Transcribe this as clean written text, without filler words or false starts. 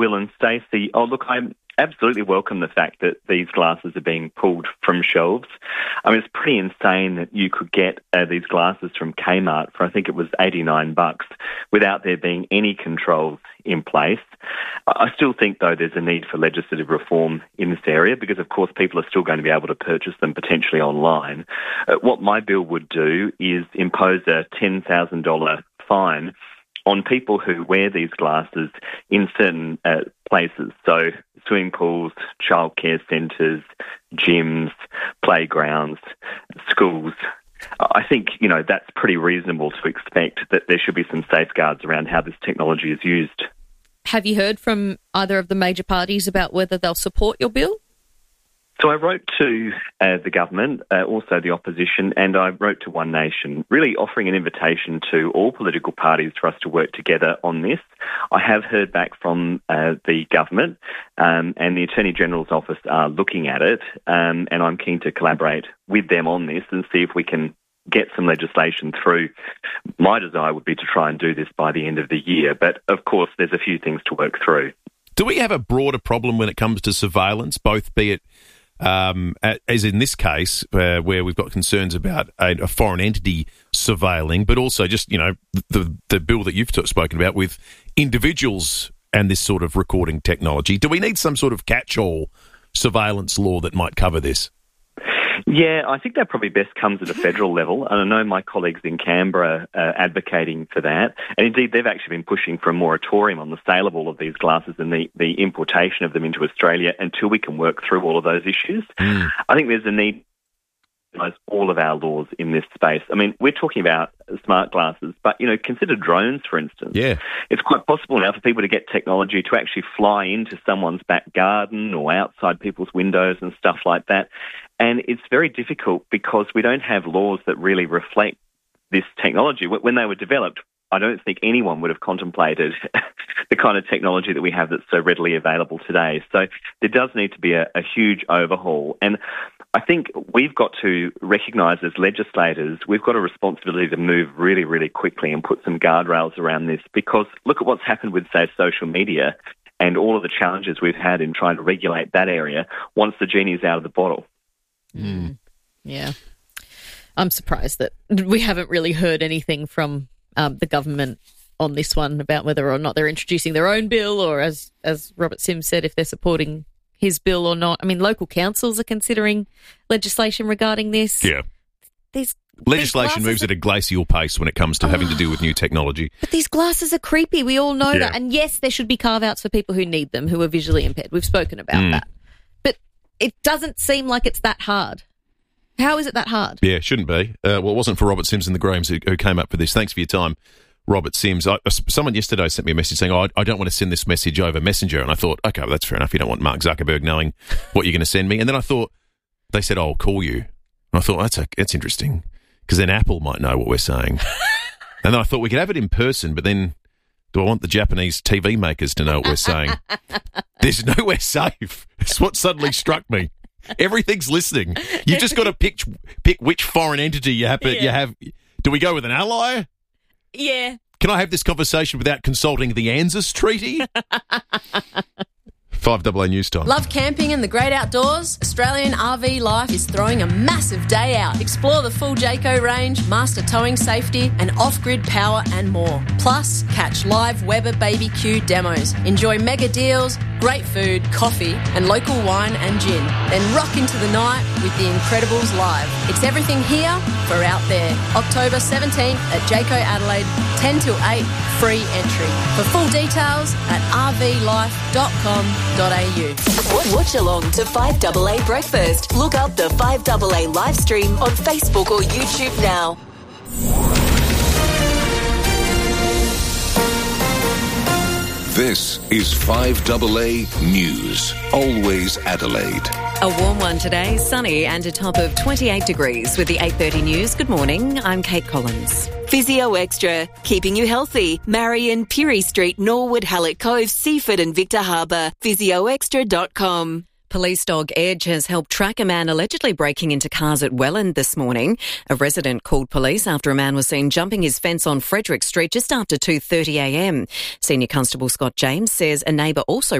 Will and Stacey. Oh, look, I absolutely welcome the fact that these glasses are being pulled from shelves. I mean, it's pretty insane that you could get these glasses from Kmart for, I think it was $89, without there being any controls in place. I still think, though, there's a need for legislative reform in this area because, of course, people are still going to be able to purchase them potentially online. What my bill would do is impose a $10,000 fine on people who wear these glasses in certain places. So swimming pools, childcare centres, gyms, playgrounds, schools. I think, that's pretty reasonable to expect that there should be some safeguards around how this technology is used. Have you heard from either of the major parties about whether they'll support your bill? So I wrote to the government, also the opposition, and I wrote to One Nation, really offering an invitation to all political parties for us to work together on this. I have heard back from the government and the Attorney-General's office are looking at it, and I'm keen to collaborate with them on this and see if we can get some legislation through. My desire would be to try and do this by the end of the year, but of course there's a few things to work through. Do we have a broader problem when it comes to surveillance, both be it as in this case, where we've got concerns about a foreign entity surveilling, but also just, the bill that you've spoken about with individuals and this sort of recording technology? Do we need some sort of catch-all surveillance law that might cover this? Yeah, I think that probably best comes at a federal level, and I know my colleagues in Canberra are advocating for that. And indeed, they've actually been pushing for a moratorium on the sale of all of these glasses and the importation of them into Australia until we can work through all of those issues. I think there's a need to utilize all of our laws in this space. I mean, we're talking about smart glasses, but, consider drones, for instance. Yeah. It's quite possible now for people to get technology to actually fly into someone's back garden or outside people's windows and stuff like that. And it's very difficult because we don't have laws that really reflect this technology. When they were developed, I don't think anyone would have contemplated the kind of technology that we have that's so readily available today. So there does need to be a huge overhaul. And I think we've got to recognise as legislators, we've got a responsibility to move really, really quickly and put some guardrails around this, because look at what's happened with, say, social media and all of the challenges we've had in trying to regulate that area once the genie's out of the bottle. Yeah. I'm surprised that we haven't really heard anything from the government on this one about whether or not they're introducing their own bill, or as Robert Sims said, if they're supporting his bill or not. I mean, local councils are considering legislation regarding this. Yeah. Legislation moves at a glacial pace when it comes to having to do with new technology. But these glasses are creepy. We all know that. And yes, there should be carve-outs for people who need them, who are visually impaired. We've spoken about that. But it doesn't seem like it's that hard. How is it that hard? Yeah, it shouldn't be. Well, it wasn't for Robert Sims and the Grahams who came up with this. Thanks for your time, Robert Sims. Someone yesterday sent me a message saying, I don't want to send this message over Messenger. And I thought, okay, well, that's fair enough. You don't want Mark Zuckerberg knowing what you're going to send me. And then I thought, they said, I'll call you. And I thought, that's interesting, because then Apple might know what we're saying. And then I thought we could have it in person, but then do I want the Japanese TV makers to know what we're saying? There's nowhere safe. It's what suddenly struck me. Everything's listening. You've just got to pick which foreign entity you have. Do we go with an ally? Yeah. Can I have this conversation without consulting the ANZUS Treaty? 5AA News Time. Love camping and the great outdoors? Australian RV Life is throwing a massive day out. Explore the full Jayco range, master towing safety and off-grid power and more. Plus, catch live Weber BBQ demos. Enjoy mega deals, great food, coffee and local wine and gin. Then rock into the night with the Incredibles live. It's everything here for out there. October 17th at Jayco Adelaide, 10 till 8, free entry. For full details at rvlife.com.au. Watch along to 5AA Breakfast. Look up the 5AA live stream on Facebook or YouTube now. This is 5AA News. Always Adelaide. A warm one today, sunny and a top of 28 degrees with the 8:30 news. Good morning, I'm Kate Collins. Physio Extra, keeping you healthy. Marion, Pirie Street, Norwood, Hallett Cove, Seaford and Victor Harbour. physioextra.com. Police dog Edge has helped track a man allegedly breaking into cars at Welland this morning. A resident called police after a man was seen jumping his fence on Frederick Street just after 2:30 a.m. Senior Constable Scott James says a neighbour also